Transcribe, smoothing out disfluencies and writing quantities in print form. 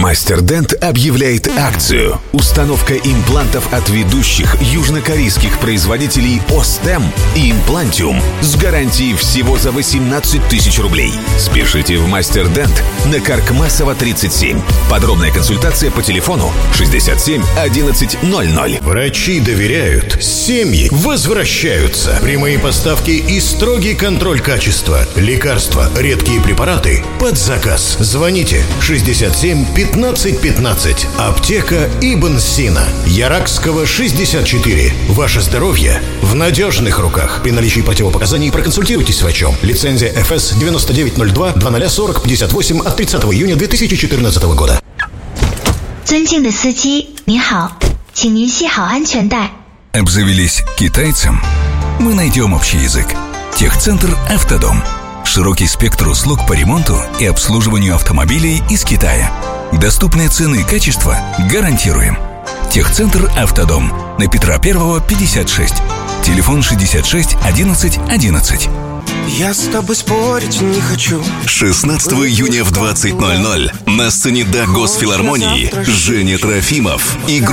Мастер-Дент объявляет акцию. Установка имплантов от ведущих южнокорейских производителей Остем и Имплантиум с гарантией всего за 18 тысяч рублей. Спешите в Мастер-Дент на Каркмасова 37. Подробная консультация по телефону 67 11 00. Врачи доверяют, семьи возвращаются. Прямые поставки и строгий контроль качества. Лекарства, редкие препараты под заказ. Звоните 67 15 15. Аптека Ибн Сина. Яракского 64. Ваше здоровье в надежных руках. При наличии противопоказаний проконсультируйтесь с врачом. Лицензия ФС 9902 2040 58 от 30 июня 2014 года. 尊敬的司机，您好，请您系好安全带。 Обзавелись китайцем? Мы найдем общий язык. Техцентр «Автодом». Широкий спектр услуг по ремонту и обслуживанию автомобилей из Китая. Доступные цены и качество гарантируем. Техцентр «Автодом» на Петра I, 56. Телефон 66 11 11. Я с тобой спорить не хочу. 16 июня в 20:00 на сцене Дагосфилармонии Женя Трофимов и группа